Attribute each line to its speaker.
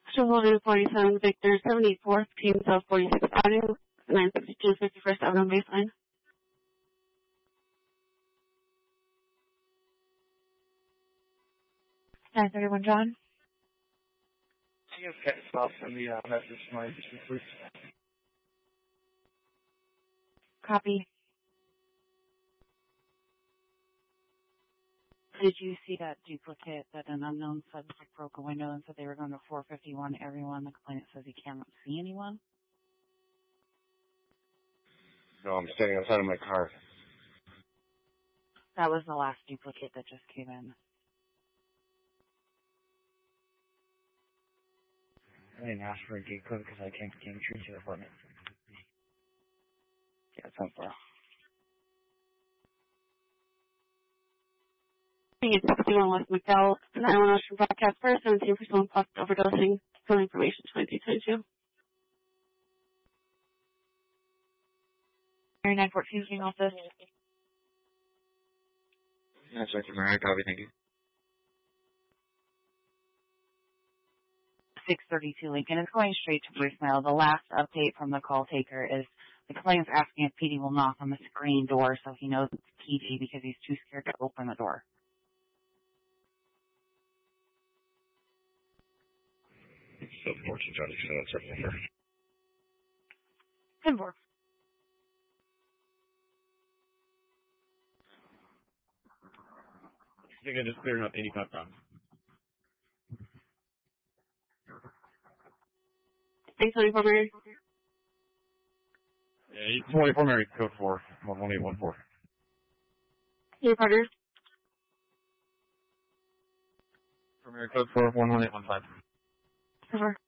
Speaker 1: Chevrolet 47 Victor 74th Team South 46th Avenue, 962 51st Avenue Baseline.
Speaker 2: 931 John.
Speaker 3: Can you get stop in the message line, please?
Speaker 2: Copy. Did you see that duplicate that an unknown subject broke a window and said they were going to 451 everyone? The complainant says he cannot see anyone.
Speaker 3: No, I'm standing outside of my car.
Speaker 2: That was the last duplicate that just came in.
Speaker 4: I didn't ask for a gate code because I can't gain true to the apartment. Yeah, it's on file.
Speaker 1: It's 61 West McDowell, 911 Ocean Broadcast First, 17 for someone possible overdosing. Phone information 2222.
Speaker 2: 914 King Office.
Speaker 3: That's right, Mary. Copy, thank you.
Speaker 2: 632 Lincoln. It's going straight to voicemail. The last update from the call taker is the complainant's asking if PD will knock on the screen door so he knows it's PD because he's too scared to open the door.
Speaker 3: So 14 Johnny, that's our number.
Speaker 2: 10-4.
Speaker 3: I think I just cleared up 85 pounds.
Speaker 1: 824 Mary.
Speaker 3: Yeah, 824 Mary, code 4, 11814.
Speaker 1: Your partner.
Speaker 3: For Mary, code 4, 11815.
Speaker 1: Over.